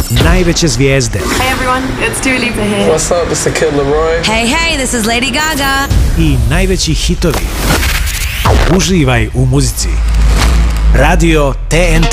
najveće zvijezde Hey everyone, it's Dua Lipa here. What's up, it's the Kid Laroi. Hey, this is Lady Gaga. i najveći hitovi. Uživaj u muzici. Radio TNT.